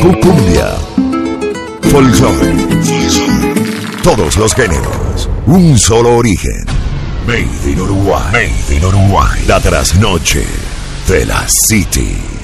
Cumbia, folclore, todos los géneros, un solo origen. Made in Uruguay. La trasnoche de la City.